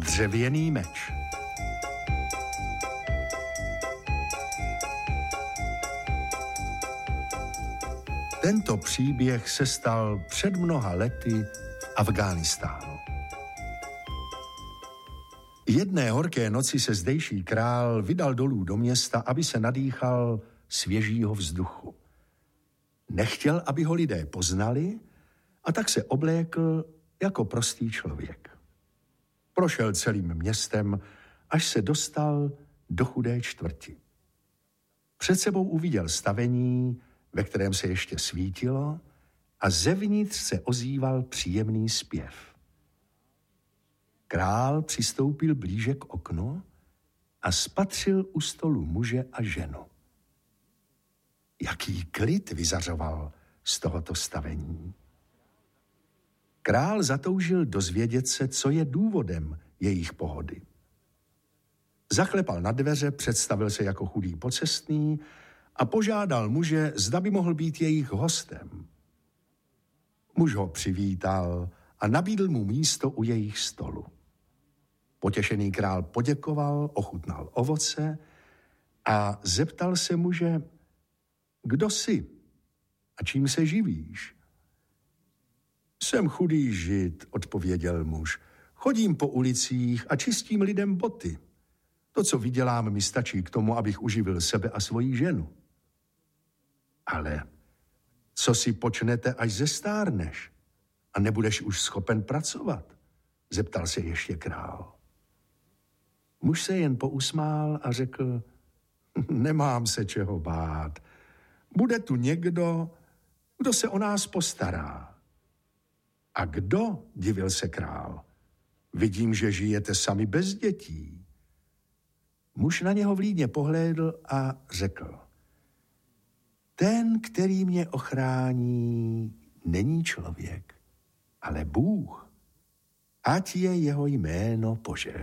Dřevěný meč. Tento příběh se stal před mnoha lety v Afghánistánu. Jedné horké noci se zdejší král vydal dolů do města, aby se nadýchal svěžího vzduchu. Nechtěl, aby ho lidé poznali, a tak se oblékl jako prostý člověk. Prošel celým městem, až se dostal do chudé čtvrti. Před sebou uviděl stavení, ve kterém se ještě svítilo, a zevnitř se ozýval příjemný zpěv. Král přistoupil blíže k oknu a spatřil u stolu muže a ženu. Jaký klid vyzařoval z tohoto stavení. Král zatoužil dozvědět se, co je důvodem jejich pohody. Zaklepal na dveře, představil se jako chudý pocestný a požádal muže, zda by mohl být jejich hostem. Muž ho přivítal a nabídl mu místo u jejich stolu. Potěšený král poděkoval, ochutnal ovoce a zeptal se muže: kdo jsi a čím se živíš? Jsem chudý žid, odpověděl muž. Chodím po ulicích a čistím lidem boty. To, co vydělám, mi stačí k tomu, abych uživil sebe a svoji ženu. Ale co si počnete, až zestárneš a nebudeš už schopen pracovat? Zeptal se ještě král. Muž se jen pousmál a řekl: nemám se čeho bát. Bude tu někdo, kdo se o nás postará. A kdo? Divil se král. Vidím, že žijete sami bez dětí. Muž na něho vlídně pohlédl a řekl: ten, který mě ochrání, není člověk, ale Bůh. Ať je jeho jméno požehnáno.